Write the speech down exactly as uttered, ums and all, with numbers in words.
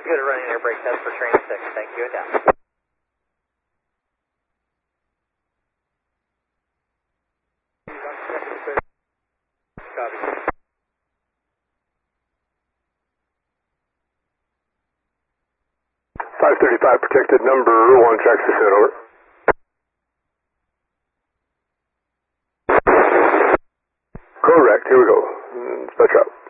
Good at running air brake test for train six. Thank you, down. Copy. five thirty-five protected number one, track six, over. Correct, here we go. Dispatch out.